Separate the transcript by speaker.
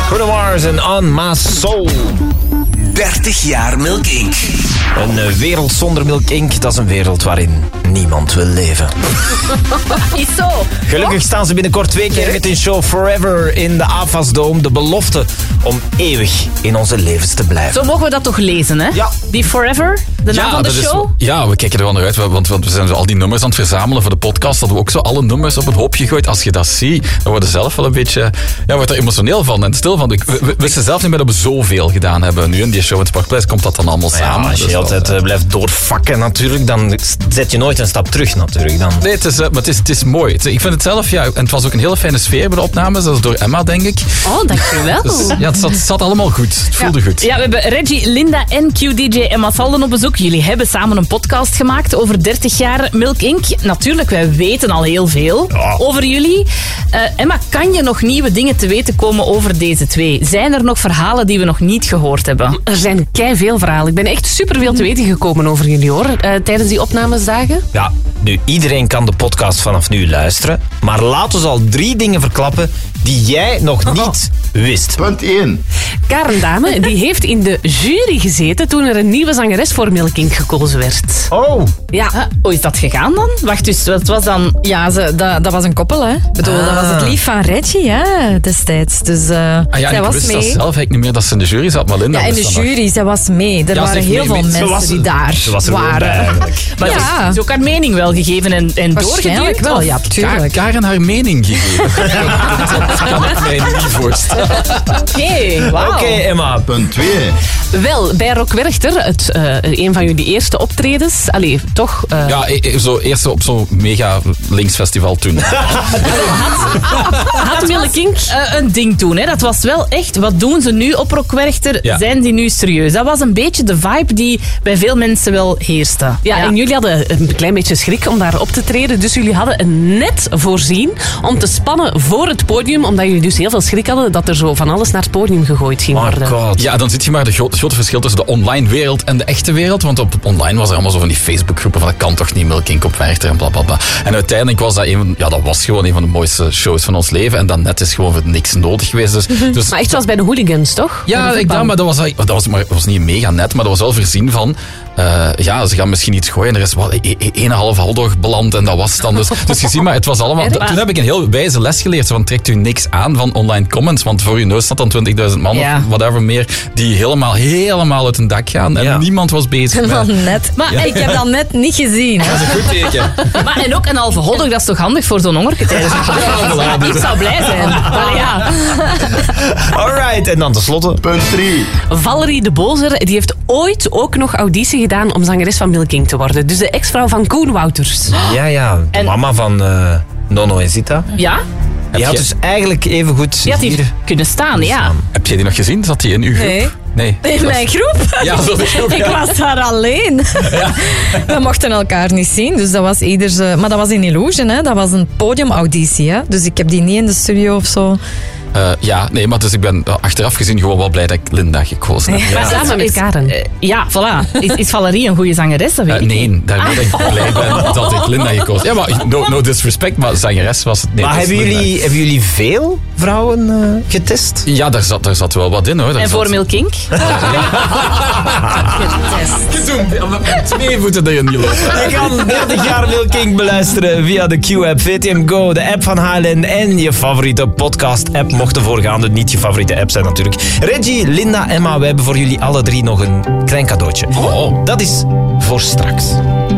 Speaker 1: Bruno Mars en On My Soul.
Speaker 2: 30 jaar Milk Inc.
Speaker 1: Een wereld zonder Milk Inc. Dat is een wereld waarin niemand wil leven.
Speaker 3: Is zo.
Speaker 1: Gelukkig staan ze binnenkort 2 keer met hun show Forever in de AFAS Dome. De belofte om eeuwig in onze levens te blijven.
Speaker 3: Zo mogen we dat toch lezen, hè?
Speaker 1: Ja.
Speaker 3: Die Forever, de naam van de show.
Speaker 4: We kijken er wel naar uit, want we zijn zo al die nummers aan het verzamelen voor de podcast. Dat we ook zo alle nummers op een hoopje gegooid. Als je dat ziet, dan word je zelf wel een beetje... Ja, wordt er emotioneel van en stil van. We wisten zelf niet meer dat we zoveel gedaan hebben. Nu in die show in het Sportplein komt dat dan allemaal samen.
Speaker 1: Als je
Speaker 4: dus
Speaker 1: altijd blijft doorvakken natuurlijk, dan zet je nooit een stap terug natuurlijk. Dan.
Speaker 4: Nee, het is mooi. Ik vind het zelf, en het was ook een hele fijne sfeer bij de opnames. Dat is door Emma, denk ik.
Speaker 3: Oh, dankjewel.
Speaker 4: Dus, het zat allemaal goed. Het voelde goed.
Speaker 3: Ja, we hebben Reggie, Linda en QDJ Emma Salden op bezoek. Jullie hebben samen een podcast gemaakt over 30 jaar Milk Inc. Natuurlijk, wij weten al heel veel over jullie. Emma, kan je nog nieuwe dingen te weten komen over deze twee? Zijn er nog verhalen die we nog niet gehoord hebben?
Speaker 5: Er zijn keiveel verhalen. Ik ben echt superveel te weten gekomen over jullie, hoor. Tijdens die opnamesdagen.
Speaker 1: Ja, nu, iedereen kan de podcast vanaf nu luisteren. Maar laten we al 3 dingen verklappen die jij nog niet wist.
Speaker 6: Punt 1.
Speaker 5: Karen Dame, die heeft in de jury gezeten toen er een nieuwe zangeres voor Milk Inc. gekozen werd.
Speaker 1: Oh.
Speaker 5: Ja.
Speaker 3: Hoe is dat gegaan dan? Wacht, dus wat was dan...
Speaker 7: Ja, dat was een koppel, hè. Ik bedoel, dat was het lief van Reggie, hè, destijds. Dus zij
Speaker 4: ik
Speaker 7: was
Speaker 4: wist
Speaker 7: mee.
Speaker 4: dat zelf eigenlijk niet meer dat ze in de jury zat, maar Linda
Speaker 7: Ja, in de
Speaker 4: wist dat nog.
Speaker 7: jury, zij was mee. Er waren heel veel mensen die daar
Speaker 1: Ze was er wel
Speaker 7: waren.
Speaker 1: bij eigenlijk.
Speaker 3: Maar
Speaker 7: Ja.
Speaker 3: is ook haar mening wel gegeven en
Speaker 7: Waarschijnlijk
Speaker 3: doorgeduwd?
Speaker 7: wel,
Speaker 3: Of-
Speaker 7: ja, tuurlijk.
Speaker 4: Karen haar mening gegeven. Dat kan ik mij niet voorstellen.
Speaker 3: Oké, wauw.
Speaker 1: Oké, Emma.
Speaker 6: Punt 2.
Speaker 5: Wel, bij Rock Werchter, een van jullie eerste optredens. Allee, toch?
Speaker 4: Zo eerst op zo'n mega linksfestival toen.
Speaker 5: Had Milk Inc.
Speaker 3: Een ding toen, hè. Dat was wel echt, wat doen ze nu op Rock Werchter?
Speaker 4: Ja.
Speaker 3: Zijn die nu serieus? Dat was een beetje de vibe die bij veel mensen wel heerste.
Speaker 5: Ja, en jullie hadden een klein beetje schrik om daar op te treden. Dus jullie hadden een net voorzien om te spannen voor het podium. Omdat jullie dus heel veel schrik hadden dat er zo van alles naar het podium gegooid ging
Speaker 1: Oh
Speaker 5: worden.
Speaker 1: god.
Speaker 4: Ja, dan zit je maar het grote verschil tussen de online wereld en de echte wereld. Want op online was er allemaal zo van die Facebookgroepen van dat kan toch niet, Milk Inc. op Werchter en blablabla. En uiteindelijk was dat was gewoon een van de mooiste shows van ons leven. En dat net is gewoon voor niks nodig geweest. Dus
Speaker 5: Maar echt zoals bij de hooligans, toch?
Speaker 4: ja, ik dacht, maar dat was niet mega net, maar dat was wel voorzien van... ze gaan misschien iets gooien. Er is wel 1,5 haldog beland en dat was het dan. Dus je ziet maar, het was allemaal... Toen heb ik een heel wijze les geleerd. Van, trekt u niks aan van online comments, want voor uw neus staat dan 20.000 man
Speaker 3: Ja.
Speaker 4: of whatever meer, die helemaal uit een dak gaan. En niemand was bezig met...
Speaker 7: Wel net. Maar ik heb dat net niet gezien.
Speaker 4: Dat is een goed teken.
Speaker 3: Maar en ook een halve hotdog, dat is toch handig voor zo'n hongerke tijdens een Ik zou blij zijn. Allee, ja.
Speaker 1: Alright, en dan tenslotte.
Speaker 6: Punt 3.
Speaker 5: Valerie de Bozer die heeft ooit ook nog auditie gedaan om zangeres van Milk Inc. te worden. Dus de ex-vrouw van Koen Wouters.
Speaker 1: Ja, de
Speaker 3: En-
Speaker 1: mama van Nono en Zita.
Speaker 3: Ja?
Speaker 1: Die had
Speaker 4: je-
Speaker 1: dus eigenlijk even goed
Speaker 3: Die had hier
Speaker 1: hier...
Speaker 3: kunnen staan, ja.
Speaker 4: Heb jij die nog gezien? Zat die in uw groep?
Speaker 7: Nee.
Speaker 4: Nee.
Speaker 7: In mijn groep?
Speaker 4: Ja, zo de groep.
Speaker 7: Ik was daar alleen. We mochten elkaar niet zien, dus dat was ieder... Maar dat was in Illusion, hè. Dat was een podiumauditie, hè. Dus ik heb die niet in de studio of zo.
Speaker 4: Maar dus ik ben achteraf gezien gewoon wel blij dat ik Linda gekozen heb.
Speaker 5: Maar samen met Karen.
Speaker 3: Ja, voilà. Is Valerie een goede zangeres? Dat weet ik niet.
Speaker 4: Nee, daarmee dat ik blij ben dat ik Linda gekozen heb. Ja, maar no disrespect, maar zangeres was het. Nee,
Speaker 1: Maar
Speaker 4: dat is
Speaker 1: hebben
Speaker 4: Linda.
Speaker 1: jullie veel vrouwen getest?
Speaker 4: Ja, daar zat wel wat in, hoor.
Speaker 3: En voor Milk Inc?
Speaker 4: Met 2 voeten erin gelopen.
Speaker 1: Je kan 30 jaar Milk Inc. beluisteren via de Q-app, VTM Go, de app van HLN en je favoriete podcast-app. Mocht de voorgaande niet je favoriete app zijn natuurlijk. Reggie, Linda, Emma, wij hebben voor jullie alle 3 nog een klein cadeautje.
Speaker 4: Oh.
Speaker 1: Dat is voor straks.